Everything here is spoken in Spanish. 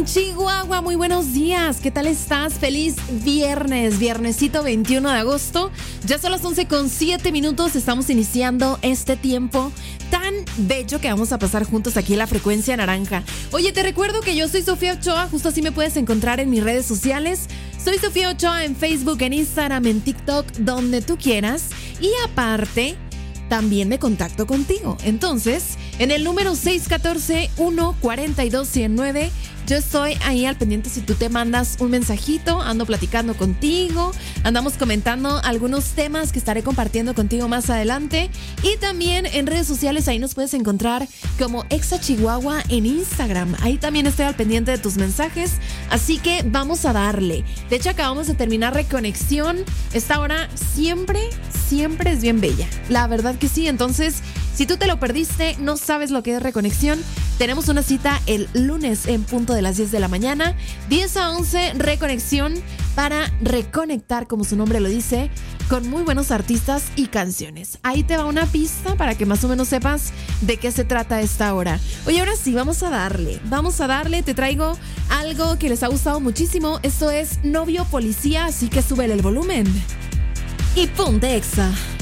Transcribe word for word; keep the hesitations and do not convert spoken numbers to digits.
en Chihuahua, muy buenos días. ¿Qué tal estás? Feliz viernes, viernesito veintiuno de agosto. Ya son las once con siete minutos. Estamos iniciando este tiempo tan bello que vamos a pasar juntos aquí en la frecuencia naranja. Oye, te recuerdo que yo soy Sofía Ochoa. Justo así me puedes encontrar en mis redes sociales. Soy Sofía Ochoa en Facebook, en Instagram, en TikTok, donde tú quieras. Y aparte, también me contacto contigo. Entonces, en el número seis uno cuatro, uno cuatro dos, uno cero nueve, yo estoy ahí al pendiente si tú te mandas un mensajito. Ando platicando contigo, andamos comentando algunos temas que estaré compartiendo contigo más adelante. Y también en redes sociales, ahí nos puedes encontrar como Exa Chihuahua en Instagram. Ahí también estoy al pendiente de tus mensajes, así que vamos a darle. De hecho, acabamos de terminar Reconexión. Esta hora siempre, siempre es bien bella, la verdad que sí. Entonces, si tú te lo perdiste, no sabes lo que es Reconexión, tenemos una cita el lunes en punto de las diez de la mañana, diez a once, Reconexión, para reconectar, como su nombre lo dice, con muy buenos artistas y canciones. Ahí te va una pista para que más o menos sepas de qué se trata esta hora. Oye, ahora sí, vamos a darle, vamos a darle, te traigo algo que les ha gustado muchísimo. Esto es Novio Policía, así que súbele el volumen y ponte Exa.